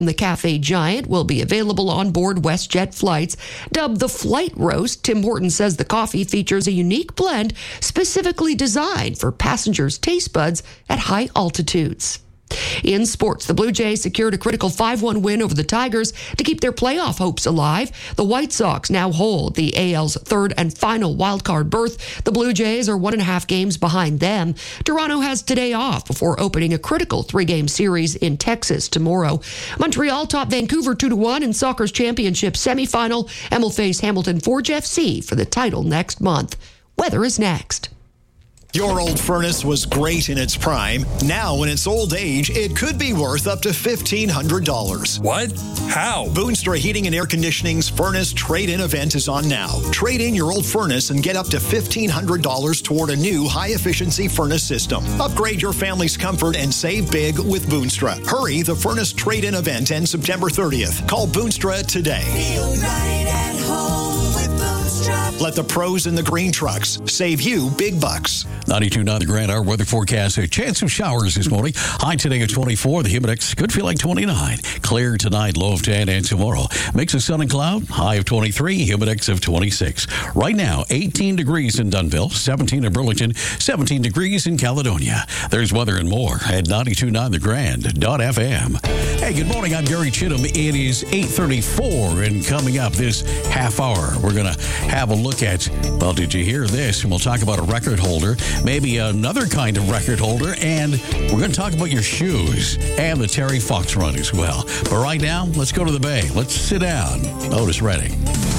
The cafe giant will be available on board WestJet flights. Dubbed the Flight Roast, Tim Hortons says the coffee features a unique blend specifically designed for passengers' taste buds at high altitudes. In sports, the Blue Jays secured a critical 5-1 win over the Tigers to keep their playoff hopes alive. The White Sox now hold the AL's third and final wildcard berth. The Blue Jays are 1.5 games behind them. Toronto has today off before opening a critical 3-game series in Texas tomorrow. Montreal topped Vancouver 2-1 in soccer's championship semifinal and will face Hamilton Forge FC for the title next month. Weather is next. Your old furnace was great in its prime. Now, in its old age, it could be worth up to $1,500. What? How? Boonstra Heating and Air Conditioning's Furnace Trade-In event is on now. Trade in your old furnace and get up to $1,500 toward a new high-efficiency furnace system. Upgrade your family's comfort and save big with Boonstra. Hurry, the Furnace Trade-In event ends September 30th. Call Boonstra today. Feel right at home with Boonstra. Let the pros in the green trucks save you big bucks. 92.9 The Grand Hour weather forecast. A chance of showers this morning. High today at 24. The humidex could feel like 29. Clear tonight, low of 10, and tomorrow. Mix of sun and cloud. High of 23. Humidex of 26. Right now, 18 degrees in Dunnville, 17 in Burlington, 17 degrees in Caledonia. There's weather and more at 92.9 TheGrand.fm. Hey, good morning. I'm Gary Chittum. It is 8:34, and coming up this half hour, we're going to have a look at, well, did you hear this? And we'll talk about a record holder, maybe another kind of record holder, and we're going to talk about your shoes and the Terry Fox run as well. But right now, let's go to the Bay. Let's sit down. Otis Redding.